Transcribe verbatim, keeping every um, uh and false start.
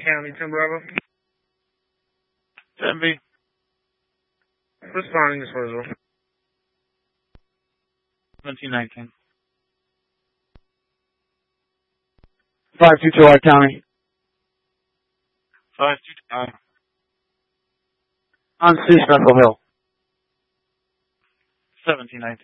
County, ten Bravo. ten B. Responding to Swarsville. seventeen nineteen. five two two R County. five two two. Uh, On C. Smithville Hill. seventeen nineteen.